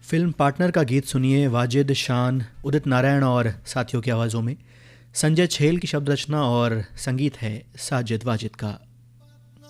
Film partner का गीत सुनिए, वाजिद, शान, उदित नारायण और साथियों की आवाज़ों में। संजय छेल की शब्द रचना और संगीत है साजिद वाजिद का।